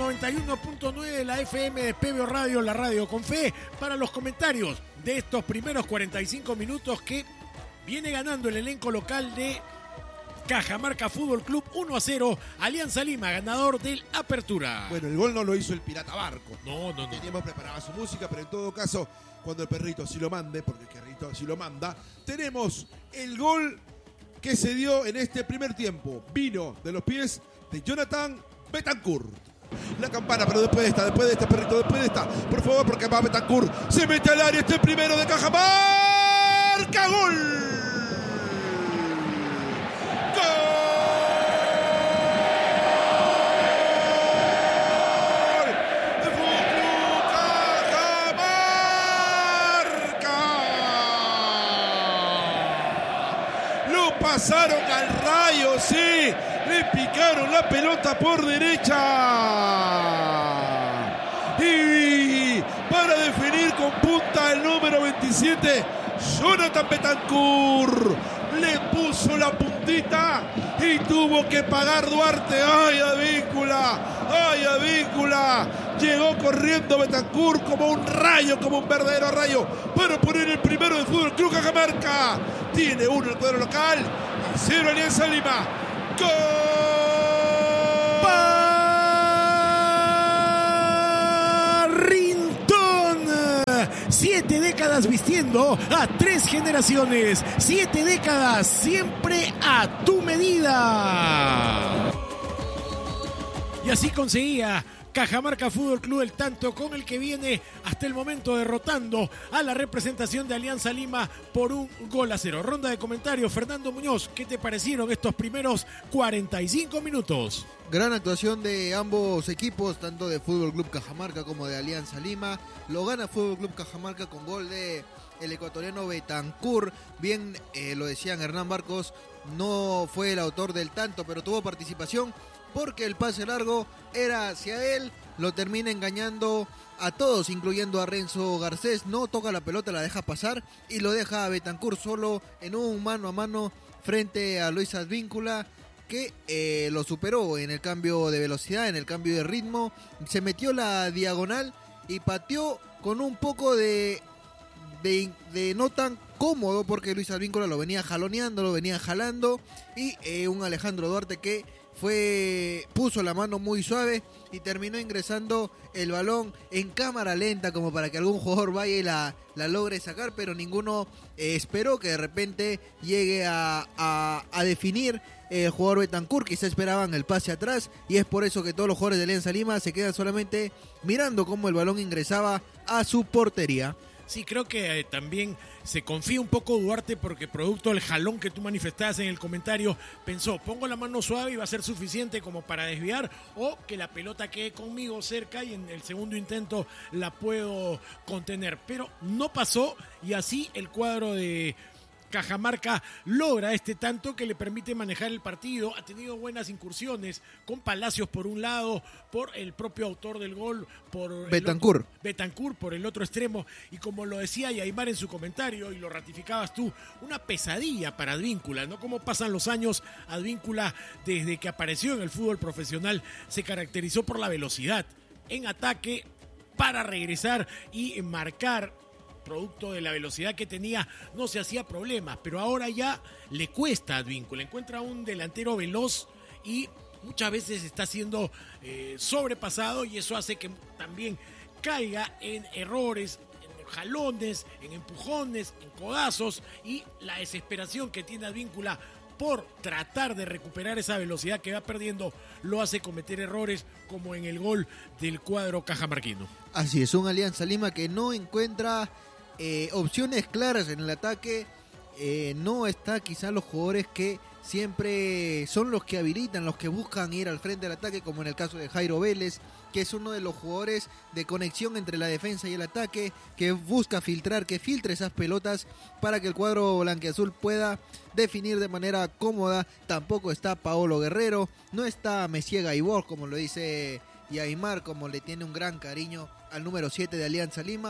91.9 de la FM de PBO Radio, la radio con fe, para los comentarios de estos primeros 45 minutos que viene ganando el elenco local de Cajamarca Fútbol Club 1-0, Alianza Lima, ganador del Apertura. Bueno, el gol no lo hizo el Pirata Barco. No. Teníamos preparada su música, pero en todo caso, cuando el perrito así lo mande, porque el perrito así lo manda, tenemos el gol que se dio en este primer tiempo. Vino de los pies de Jonathan Betancourt. La campana, pero después de esta, perrito, después de esta. Por favor, porque va Betancourt. Se mete al área, este primero de Cajamarca. ¡Gol! Pasaron al Rayo, sí, le picaron la pelota por derecha y para definir con punta el número 27, Jonathan Betancourt le puso la puntita y tuvo que pagar Duarte. ¡Ay, Advíncula! Llegó corriendo Betancourt como un rayo, como un verdadero rayo, para poner el primero del Fútbol Club Cajamarca. Tiene uno el cuadro local, y 0 Alianza Lima. ¡Gol! 7 décadas vistiendo a 3 generaciones. 7 décadas siempre a tu medida. Y así conseguía Cajamarca Fútbol Club el tanto con el que viene hasta el momento derrotando a la representación de Alianza Lima por 1-0. Ronda de comentarios. Fernando Muñoz, ¿qué te parecieron estos primeros 45 minutos? Gran actuación de ambos equipos, tanto de Fútbol Club Cajamarca como de Alianza Lima. Lo gana Fútbol Club Cajamarca con gol de el ecuatoriano Betancourt. Bien, lo decían, Hernán Barcos no fue el autor del tanto, pero tuvo participación porque el pase largo era hacia él. Lo termina engañando a todos, incluyendo a Renzo Garcés. No toca la pelota, la deja pasar y lo deja a Betancourt solo en un mano a mano frente a Luis Advíncula, que lo superó en el cambio de velocidad, en el cambio de ritmo. Se metió la diagonal y pateó con un poco de no tan cómodo, porque Luis Advíncula lo venía jaloneando, lo venía jalando, y un Alejandro Duarte que puso la mano muy suave y terminó ingresando el balón en cámara lenta como para que algún jugador vaya y la logre sacar, pero ninguno esperó que de repente llegue a definir el jugador Betancourt. Quizá esperaban el pase atrás, y es por eso que todos los jugadores de Alianza Lima se quedan solamente mirando cómo el balón ingresaba a su portería. Sí, creo que también se confía un poco Duarte, porque producto del jalón que tú manifestabas en el comentario, pensó, pongo la mano suave y va a ser suficiente como para desviar, o que la pelota quede conmigo cerca y en el segundo intento la puedo contener. Pero no pasó, y así el cuadro de Cajamarca logra este tanto que le permite manejar el partido. Ha tenido buenas incursiones con Palacios por un lado, por el propio autor del gol, por Betancourt por el otro extremo, y como lo decía Yaimar en su comentario y lo ratificabas tú, una pesadilla para Advíncula, ¿no? Como pasan los años, Advíncula desde que apareció en el fútbol profesional se caracterizó por la velocidad en ataque para regresar y marcar. Producto de la velocidad que tenía, no se hacía problemas, pero ahora ya le cuesta a Advíncula. Encuentra un delantero veloz y muchas veces está siendo sobrepasado, y eso hace que también caiga en errores, en jalones, en empujones, en codazos, y la desesperación que tiene Advíncula por tratar de recuperar esa velocidad que va perdiendo lo hace cometer errores, como en el gol del cuadro cajamarquino. Así es, un Alianza Lima que no encuentra opciones claras en el ataque. No está quizá los jugadores que siempre son los que habilitan, los que buscan ir al frente del ataque, como en el caso de Jairo Vélez, que es uno de los jugadores de conexión entre la defensa y el ataque, que busca filtrar, que filtre esas pelotas para que el cuadro blanquiazul pueda definir de manera cómoda. Tampoco está Paolo Guerrero, no está Messier Gaibor, como lo dice Yaimar, como le tiene un gran cariño al número 7 de Alianza Lima.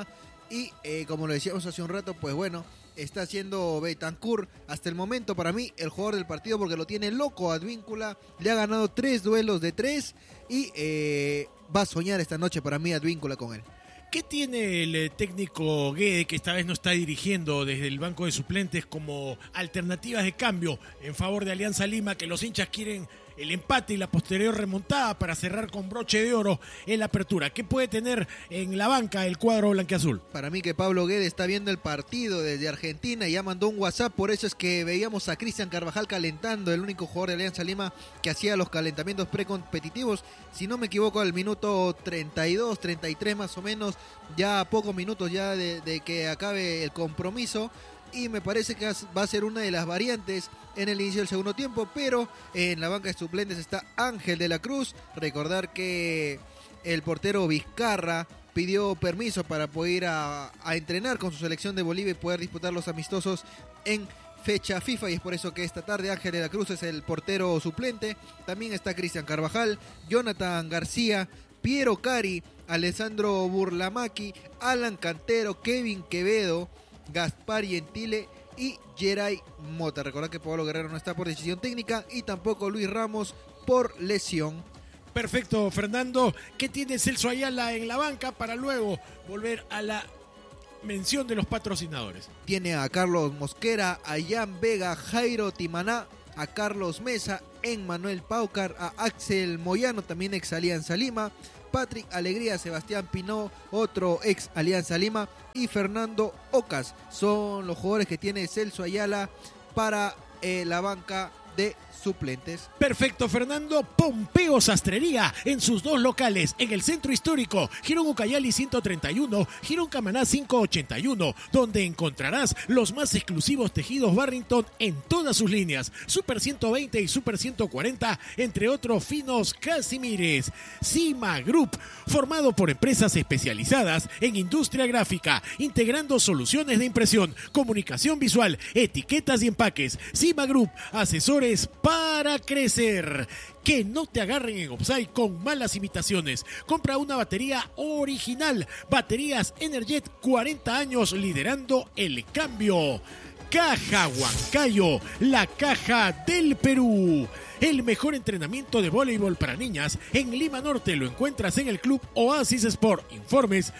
Y como lo decíamos hace un rato, pues bueno, está haciendo Betancur hasta el momento para mí el jugador del partido, porque lo tiene loco Advíncula. Le ha ganado 3 duelos de 3 y va a soñar esta noche para mí Advíncula con él. ¿Qué tiene el técnico Guede, que esta vez no está dirigiendo desde el banco de suplentes, como alternativas de cambio en favor de Alianza Lima, que los hinchas quieren el empate y la posterior remontada para cerrar con broche de oro en la apertura? ¿Qué puede tener en la banca el cuadro blanquiazul? Para mí que Pablo Guede está viendo el partido desde Argentina y ya mandó un WhatsApp, por eso es que veíamos a Cristian Carvajal calentando, el único jugador de Alianza Lima que hacía los calentamientos precompetitivos, si no me equivoco al minuto 32, 33 más o menos, ya a pocos minutos ya de que acabe el compromiso. Y me parece que va a ser una de las variantes en el inicio del segundo tiempo, pero en la banca de suplentes está Ángel de la Cruz. Recordar que el portero Vizcarra pidió permiso para poder ir a entrenar con su selección de Bolivia y poder disputar los amistosos en fecha FIFA, y es por eso que esta tarde Ángel de la Cruz es el portero suplente. También está Cristian Carvajal, Jonathan García, Piero Cari, Alessandro Burlamaqui, Alan Cantero, Kevin Quevedo, Gaspar Gentile y Geray Mota. Recordad que Pablo Guerrero no está por decisión técnica y tampoco Luis Ramos por lesión. Perfecto, Fernando. ¿Qué tiene Celso Ayala en la banca para luego volver a la mención de los patrocinadores? Tiene a Carlos Mosquera, a Jan Vega, Jairo Timaná, a Carlos Mesa, Emmanuel Paucar, a Axel Moyano, también ex Alianza Lima, Patrick Alegría, Sebastián Pinó, otro ex Alianza Lima, y Fernando Ocas. Son los jugadores que tiene Celso Ayala para la banca de suplentes. Perfecto, Fernando. Pompeo Sastrería en sus 2 locales, en el centro histórico, Girón Ucayali 131, Girón Camaná 581, donde encontrarás los más exclusivos tejidos Barrington en todas sus líneas, Super 120 y Super 140, entre otros finos casimires. Cima Group, formado por empresas especializadas en industria gráfica, integrando soluciones de impresión, comunicación visual, etiquetas y empaques. Cima Group, asesores para crecer. Que no te agarren en offside con malas imitaciones. Compra una batería original. Baterías Energet, 40 años liderando el cambio. Caja Huancayo, la caja del Perú. El mejor entrenamiento de voleibol para niñas en Lima Norte lo encuentras en el Club Oasis Sport. Informes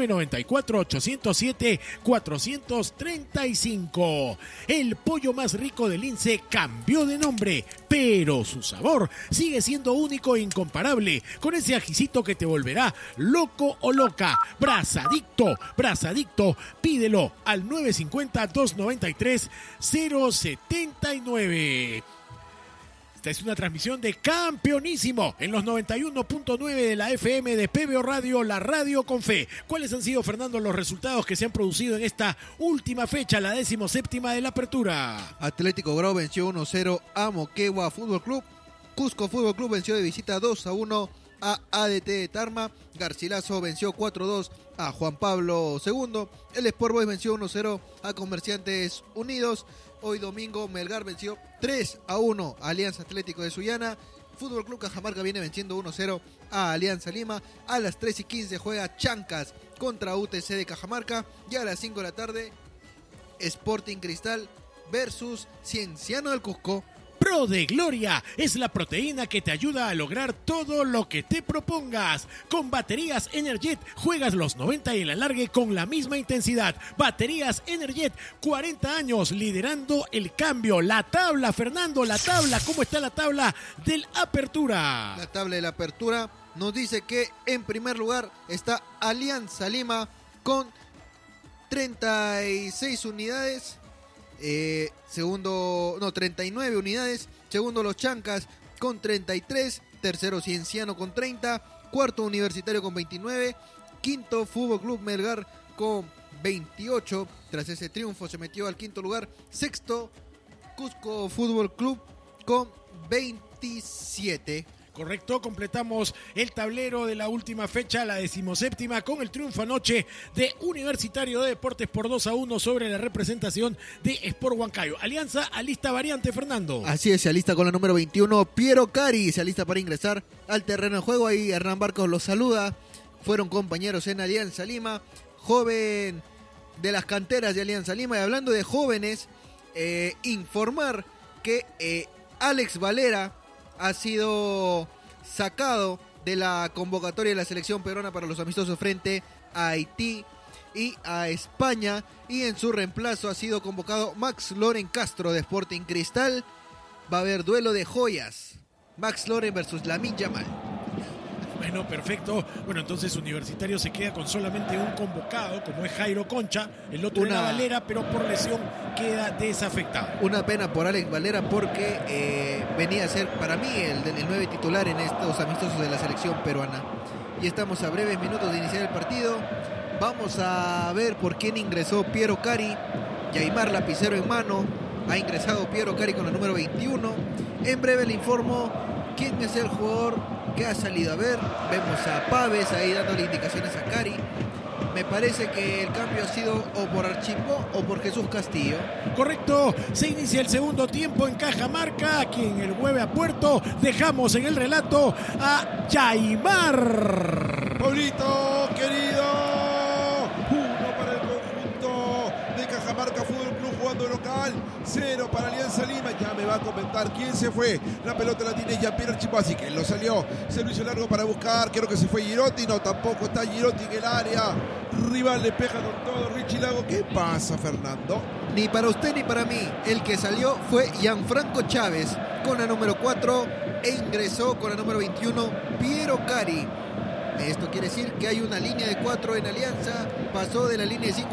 994-807-435. El pollo más rico del Lince cambió de nombre, pero su sabor sigue siendo único e incomparable, con ese ajicito que te volverá loco o loca. Brazadicto, pídelo al 950-293-079. Esta es una transmisión de Campeonísimo en los 91.9 de la FM de PBO Radio, la radio con fe. ¿Cuáles han sido, Fernando, los resultados que se han producido en esta última fecha, la 17ª de la apertura? Atlético Grau venció 1-0 a Moquegua Fútbol Club. Cusco Fútbol Club venció de visita 2-1 a ADT de Tarma. Garcilaso venció 4-2 a Juan Pablo II. El Sport Boys venció 1-0 a Comerciantes Unidos. Hoy domingo Melgar venció 3-1 a Alianza Atlético de Sullana. Fútbol Club Cajamarca viene venciendo 1-0 a Alianza Lima. A las 3:15 juega Chancas contra UTC de Cajamarca. Y a las 5 de la tarde Sporting Cristal versus Cienciano del Cusco. Pro de Gloria es la proteína que te ayuda a lograr todo lo que te propongas. Con baterías Energet juegas los 90 y el alargue con la misma intensidad. Baterías Energet, 40 años liderando el cambio. La tabla, Fernando, la tabla. ¿Cómo está la tabla del Apertura? La tabla de la Apertura nos dice que en primer lugar está Alianza Lima con 36 unidades. 39 unidades. Segundo los Chancas con 33. Tercero Cienciano con 30. Cuarto Universitario con 29. Quinto Fútbol Club Melgar con 28. Tras ese triunfo se metió al quinto lugar. Sexto Cusco Fútbol Club con 27. Correcto, completamos el tablero de la última fecha, la 17ª, con el triunfo anoche de Universitario de Deportes por 2-1 sobre la representación de Sport Huancayo. Alianza alista variante, Fernando. Así es, se alista con la número 21, Piero Cari, se alista para ingresar al terreno de juego. Ahí Hernán Barcos los saluda. Fueron compañeros en Alianza Lima. joven de las canteras de Alianza Lima. Y hablando de jóvenes, informar que Alex Valera ha sido sacado de la convocatoria de la selección peruana para los amistosos frente a Haití y a España, y en su reemplazo ha sido convocado Max Loren Castro de Sporting Cristal. Va a haber duelo de joyas, Max Loren versus Lamine Yamal. Bueno, perfecto. Bueno, entonces Universitario se queda con solamente un convocado, como es Jairo Concha. El otro era Valera, pero por lesión queda desafectado. Una pena por Alex Valera, porque venía a ser para mí el 9 titular en estos amistosos de la selección peruana. Y estamos a breves minutos de iniciar el partido. Vamos a ver por quién ingresó Piero Cari. Yaimar lapicero en mano. Ha ingresado Piero Cari con el número 21. En breve le informo quién es el jugador que ha salido. A ver, vemos a Paves ahí dándole indicaciones a Cari. Me parece que el cambio ha sido o por Archimbó o por Jesús Castillo. Correcto, se inicia el segundo tiempo en Cajamarca, aquí en el Hueve a Puerto. Dejamos en el relato a Yaimar. Pablito, querido. 1 para el conjunto de Cajamarca Fútbol Club jugando local. 0 para Alianza Lima. Ya me va a comentar quién se fue. La pelota la tiene Jean-Pierre Chipasi, que lo salió. Servicio largo para buscar. Creo que se fue Girotti. No, tampoco está Girotti en el área. Rival le pega con todo. Richie Lago. ¿Qué pasa, Fernando? Ni para usted ni para mí. El que salió fue Gianfranco Chávez con la número 4 e ingresó con la número 21 Piero Cari. Esto quiere decir que hay una línea de 4 en Alianza. Pasó de la línea de 5